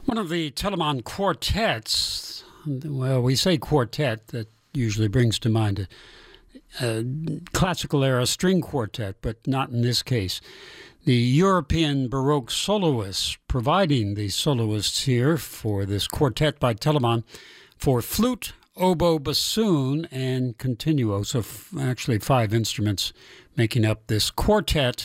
One of the Telemann quartets, well, we say quartet, that usually brings to mind a classical era string quartet, but not in this case. The European Baroque soloists, providing the soloists here for this quartet by Telemann for flute, oboe, bassoon, and continuo. So actually 5 instruments making up this quartet